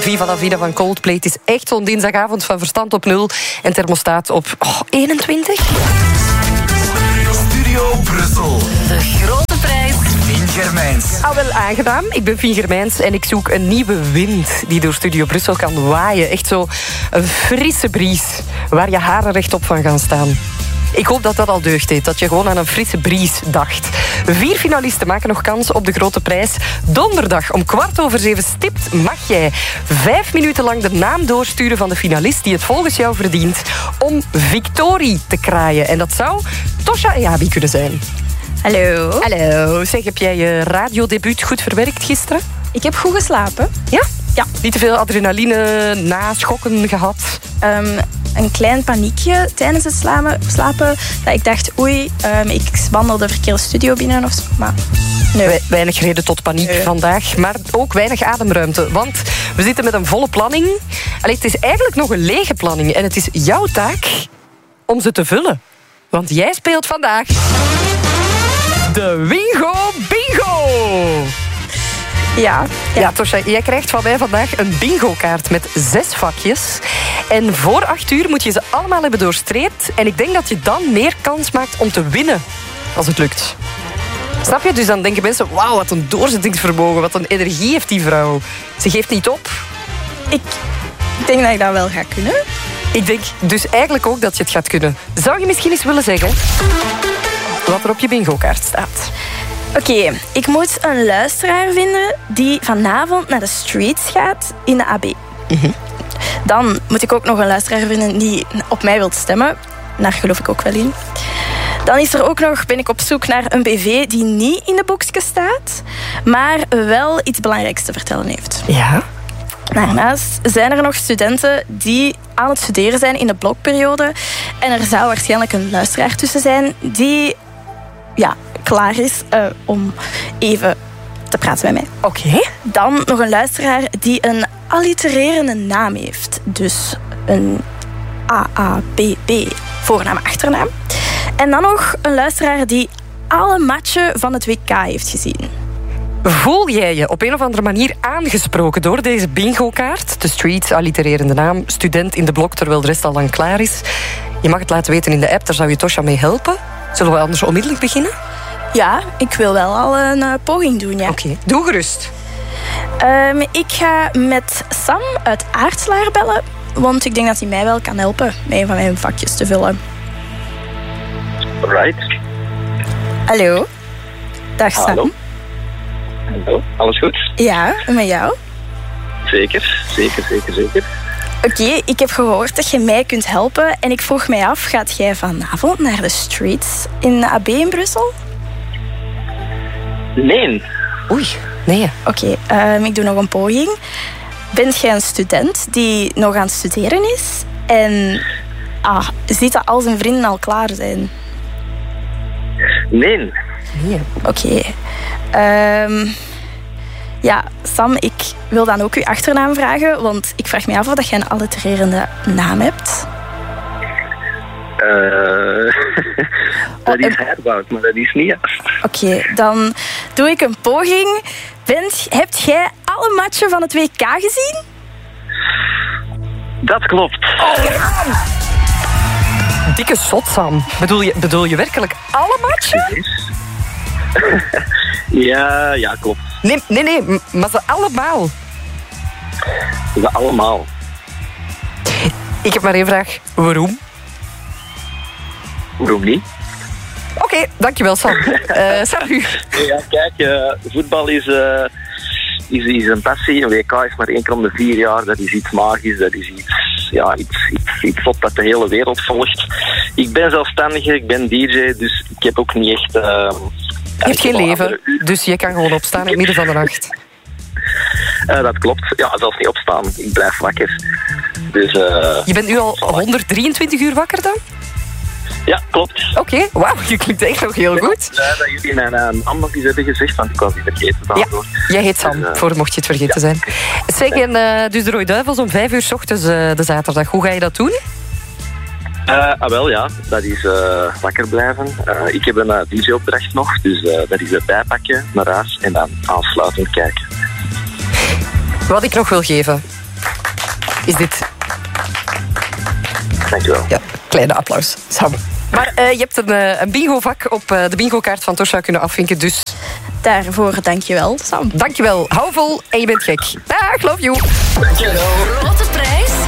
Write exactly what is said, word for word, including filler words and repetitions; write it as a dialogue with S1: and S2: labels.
S1: Viva la Vida van Coldplay. Het is echt zo'n dinsdagavond van verstand op nul en thermostaat op oh, eenentwintig.
S2: Studio Brussel.
S3: De grote prijs.
S2: Fien Germijns.
S1: Ah, wel aangenaam. Ik ben Fien Germijns en ik zoek een nieuwe wind die door Studio Brussel kan waaien. Echt zo een frisse bries waar je haren rechtop van gaan staan. Ik hoop dat dat al deugd deed, dat je gewoon aan een frisse bries dacht. Vier finalisten maken nog kans op de grote prijs. Donderdag om kwart over zeven stipt mag jij vijf minuten lang de naam doorsturen van de finalist die het volgens jou verdient om victorie te kraaien. En dat zou Tosha Ayabi kunnen zijn.
S4: Hallo.
S1: Hallo. Zeg, heb jij je radiodebuut goed verwerkt gisteren?
S4: Ik heb goed geslapen.
S1: Ja?
S4: Ja.
S1: Niet te veel adrenaline, naschokken gehad?
S4: Um, een klein paniekje tijdens het slapen. slapen dat ik dacht, oei, um, ik wandel de verkeerde studio binnen of zo. Maar nee.
S1: Weinig reden tot paniek nee. vandaag, maar ook weinig ademruimte. Want we zitten met een volle planning. Allee, het is eigenlijk nog een lege planning. En het is jouw taak om ze te vullen. Want jij speelt vandaag de Wingo Bingo.
S4: Ja,
S1: ja. ja, Tosha, jij krijgt van mij vandaag een bingo-kaart met zes vakjes. En voor acht uur moet je ze allemaal hebben doorstreept. En ik denk dat je dan meer kans maakt om te winnen, als het lukt. Snap je? Dus dan denken mensen, wauw, wat een doorzettingsvermogen, wat een energie heeft die vrouw. Ze geeft niet op.
S4: Ik denk dat ik dat wel ga kunnen.
S1: Ik denk dus eigenlijk ook dat je het gaat kunnen. Zou je misschien eens willen zeggen wat er op je bingo-kaart staat?
S4: Oké, okay, ik moet een luisteraar vinden die vanavond naar de streets gaat in de A B.
S1: Mm-hmm.
S4: Dan moet ik ook nog een luisteraar vinden die op mij wil stemmen. Daar geloof ik ook wel in. Dan is er ook nog, ben ik op zoek naar een B V die niet in de boekje staat, maar wel iets belangrijks te vertellen heeft.
S1: Ja.
S4: Daarnaast zijn er nog studenten die aan het studeren zijn in de blokperiode. En er zou waarschijnlijk een luisteraar tussen zijn die ja, klaar is uh, om even te praten met mij.
S1: Oké. Okay.
S4: Dan nog een luisteraar die een allitererende naam heeft. Dus een A A B B, voornaam, achternaam. En dan nog een luisteraar die alle matchen van het W K heeft gezien.
S1: Voel jij je op een of andere manier aangesproken door deze bingo-kaart? De streets, allitererende naam, student in de blok terwijl de rest al lang klaar is. Je mag het laten weten in de app, daar zou je Tosha mee helpen. Zullen we anders onmiddellijk beginnen?
S4: Ja, ik wil wel al een uh, poging doen, ja.
S1: Oké, okay. Doe gerust.
S4: Um, ik ga met Sam uit Aartslaar bellen, want ik denk dat hij mij wel kan helpen met een van mijn vakjes te vullen.
S5: Right.
S4: Hallo. Dag Sam.
S5: Hallo. Hallo, alles goed?
S4: Ja, en met jou?
S5: Zeker, zeker, zeker, zeker.
S4: Oké, okay, ik heb gehoord dat je mij kunt helpen en ik vroeg mij af, gaat jij vanavond naar de streets in de A B in Brussel?
S5: Nee.
S1: Oei, nee.
S4: Oké, okay, um, ik doe nog een poging. Bent jij een student die nog aan het studeren is en ah, ziet dat al zijn vrienden al klaar zijn?
S5: Nee.
S1: Nee.
S4: Oké. Okay. Um, ja, Sam, ik wil dan ook uw achternaam vragen, want ik vraag me af of dat jij een allitererende naam hebt.
S5: Uh, dat is Herbout, maar dat is niet juist.
S4: Oké, okay, dan doe ik een poging. Bent, hebt jij alle matchen van het W K gezien?
S5: Dat klopt.
S1: Oh, dikke zot, Sam. Bedoel je, bedoel je werkelijk alle matchen?
S5: ja, ja, klopt.
S1: Nee, nee, nee, maar ze allemaal.
S5: Ze allemaal.
S1: Ik heb maar één vraag. Waarom?
S5: Waarom niet?
S1: Oké, okay, dankjewel Sam. uh, salut.
S5: Ja, kijk, uh, voetbal is, uh, is, is een passie. Een W K is maar één keer om de vier jaar. Dat is iets magisch, dat is iets, ja, iets, iets, iets wat dat de hele wereld volgt. Ik ben zelfstandige, ik ben D J, dus ik heb ook niet echt... Uh,
S1: je hebt geen leven, dus je kan gewoon opstaan in het midden van de nacht.
S5: Uh, dat klopt. Ja, zelfs niet opstaan. Ik blijf wakker. Dus, uh,
S1: je bent nu al honderddrieëntwintig uur wakker dan?
S5: Ja, klopt.
S1: Oké, okay, wauw, je klinkt echt nog heel goed.
S5: Ja, dat jullie mijn uh, naam nog eens hebben gezegd, want ik was die vergeten.
S1: Ja, jij heet Sam, dus, uh, voor mocht je het vergeten ja. zijn. Zeg, en uh, dus de Rode Duivels om vijf uur 's ochtends uh, de zaterdag. Hoe ga je dat doen?
S5: Uh, ah, wel ja, dat is uh, wakker blijven. Uh, ik heb een uh, D J-opdracht nog, dus uh, dat is erbij pakken, naar huis en dan aansluitend kijken.
S1: Wat ik nog wil geven. is dit.
S5: Dankjewel.
S1: Ja, kleine applaus. Sam. Maar uh, je hebt een, uh, een bingo-vak op uh, de bingo-kaart van Tosja kunnen afvinken, dus...
S4: Daarvoor dankjewel, Sam.
S1: Dankjewel. Hou vol en je bent gek. Dag, love you.
S2: Dankjewel.
S3: Grote prijs